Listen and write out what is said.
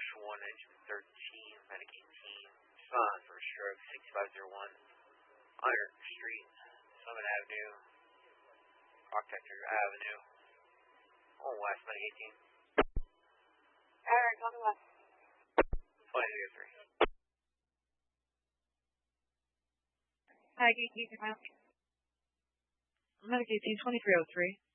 1, engine 13, medic 18, Sun for stroke 6501, 100 Street, Summit Avenue, Proctor Avenue, on West, medic 18. Alright, copy West. 2003. Hi, you can mask. Medic 18, 2303.